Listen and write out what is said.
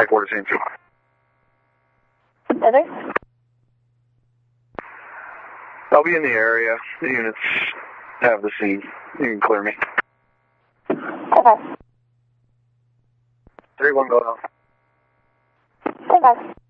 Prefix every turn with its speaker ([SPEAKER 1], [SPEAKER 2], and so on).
[SPEAKER 1] headquarters scene 2.
[SPEAKER 2] Others?
[SPEAKER 1] I'll be in the area. The units have the scene. You can clear me.
[SPEAKER 2] Okay.
[SPEAKER 1] 3-1 going on.
[SPEAKER 2] Okay.